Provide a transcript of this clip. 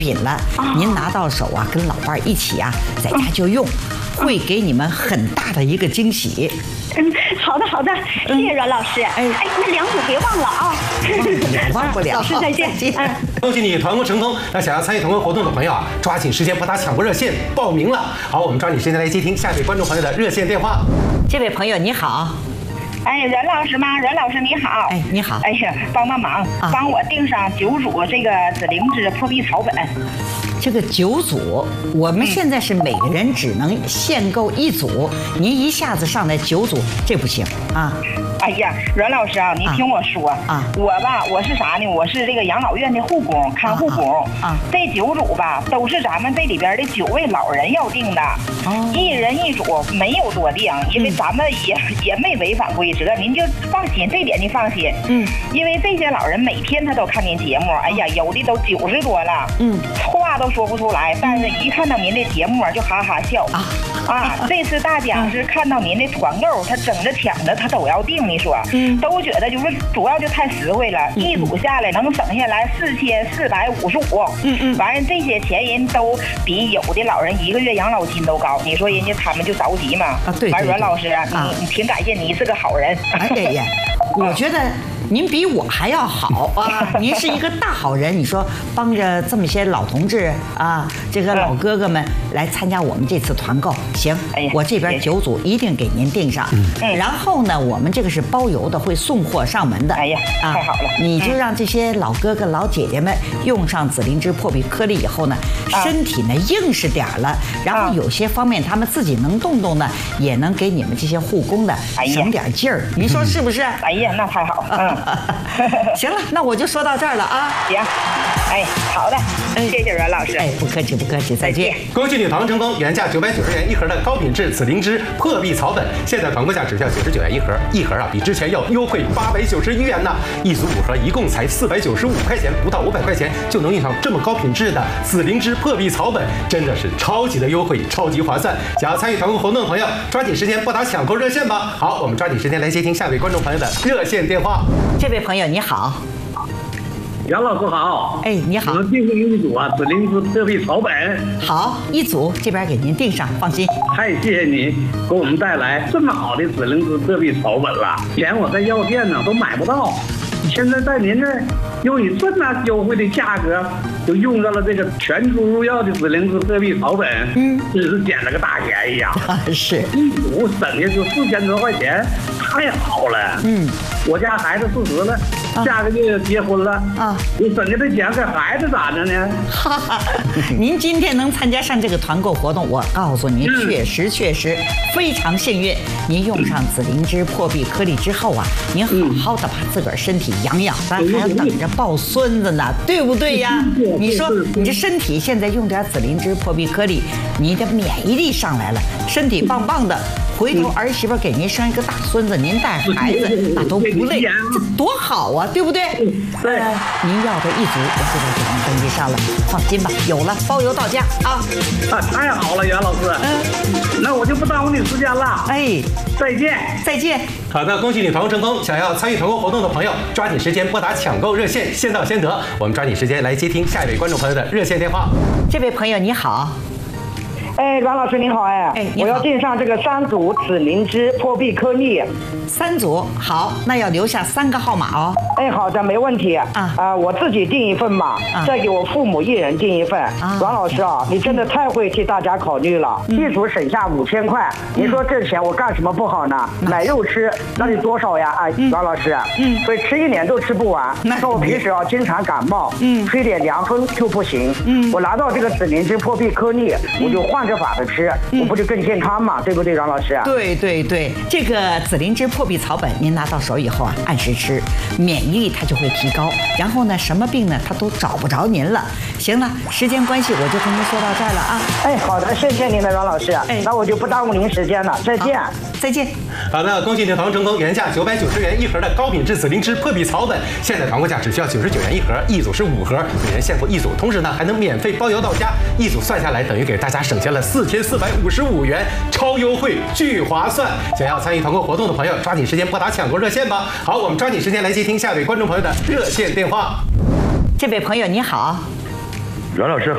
品了，您拿到手啊，跟老伴儿一起啊，在家就用，会给你们很大的一个惊喜。 好的好的，谢谢阮老师。那2组别忘了啊。 忘不了。 老师再见。 恭喜你团购成功！那想要参与团购活动的朋友啊，抓紧时间拨打抢购热线报名了。好，我们抓紧时间来接听下一位观众朋友的热线电话。 这位朋友你好。 阮老师吗？阮老师你好。 你好。 帮忙，帮我订上9组这个紫灵芝破壁草本。 这个9组，我们现在是每个人只能限购1组，您一下子上来9组，这不行啊。 阮老师啊，你听我说我是啥呢？我是这个养老院的护工，看护工这9组吧，都是咱们这里边的9位老人要订的，1人1组，没有多订，因为咱们也没违反规则，您就放心，这点您放心。因为这些老人每天他都看您节目，有的都90多了，话都说不出来，但是一看到您的节目就哈哈笑这次大奖是看到您的团购，他争着抢着他都要订。你说，都觉得就是主要就太实惠了，1组下来能省下来4455，完了这些钱人都比有的老人1个月养老金都高，你说人家他们就着急嘛？ 对。 完阮老师你挺感谢你是个好人。 我觉得您比我还要好啊！您是一个大好人，你说帮着这么些老同志啊，这个老哥哥们来参加我们这次团购，行，我这边9组一定给您订上。然后呢，我们这个是包邮的，会送货上门的。 太好了！ 你就让这些老哥哥老姐姐们用上紫灵芝破壁颗粒以后呢，身体呢硬实点了，然后有些方面他们自己能动动呢，也能给你们这些护工的省点劲儿。您说是不是？ 那太好了。 行了，那我就说到这儿了啊。 行，好的，谢谢阮老师。 不客气不客气，再见。 恭喜你团购成功，原价990元1盒的高品质紫灵芝破壁草本，现在团购价只需要99元1盒，一盒比之前要优惠891元呢。1组5盒一共才495块钱，不到500块钱就能用上这么高品质的紫灵芝破壁草本，真的是超级的优惠，超级划算。想要参与团购活动的朋友，抓紧时间拨打抢购热线吧。好，我们抓紧时间来接听下一位观众朋友的热线电话。 这位朋友你好。 杨老师好， 你好， 我们订1组紫灵芝破壁草本。 好，1组这边给您订上，放心。 太谢谢你给我们带来这么好的紫灵芝破壁草本了，以前我在药店呢都买不到，现在在您这儿用以这么优惠的价格，就用到了这个全株入药的紫灵芝破壁草本，真是捡了个大便宜呀！ 是 1组省下就4000多块钱，太好了。我家孩子40了，下个月结婚了你省下这钱给孩子咋的呢？ 您今天能参加上这个团购活动，我告诉您，确实非常幸运。您用上紫灵芝破壁颗粒之后啊，您好好的把自个儿身体养养，咱还要等着抱孙子呢，对不对呀？你说你这身体现在用点紫灵芝破壁颗粒，你的免疫力上来了，身体棒棒的。回头儿媳妇给您生一个大孙子，您带孩子那都不累，这多好啊，对不对？ 对。 您要的1组，我现在给您登记上了，放心吧，有了，包邮到家啊！ 太好了，袁老师。那我就不耽误你时间了。再见。 再见。 好的，恭喜你团购成功！想要参与团购活动的朋友，抓紧时间拨打抢购热线，先到先得。我们抓紧时间来接听下一位观众朋友的热线电话。 这位朋友你好。 阮老师您好我要订上这个3组紫灵芝破壁颗粒。 3组好，那要留下3个号码哦。 好的，没问题我自己订1份嘛，再给我父母1人订1份。阮老师你真的太会替大家考虑了，1组省下5000块，你说这钱我干什么不好呢？买肉吃，那得多少呀？阮老师，所以吃1年都吃不完。那我平时经常感冒，吹点凉风就不行。我拿到这个紫灵芝破壁颗粒，我就换着法子吃，我不就更健康嘛？对不对，阮老师？ 对，这个紫灵芝破壁草本，您拿到手以后按时吃，免疫力它就会提高，然后呢，什么病呢，它都找不着您了。行了，时间关系，我就跟您说到这儿了啊。 好的，谢谢您的阮老师。那我就不耽误您时间了，再见。 再见。 好的，恭喜您团购成功，原价990元1盒的高品质紫灵芝破壁草本，现在团购价只需要99元1盒，1组是5盒，每人限购1组，同时呢还能免费包邮到家，1组算下来等于给大家省下了4455元，超优惠，巨划算！想要参与团购活动的朋友，抓紧时间拨打抢购热线吧。好，我们抓紧时间来接听下一位观众朋友的热线电话。 这位朋友你好。 阮老师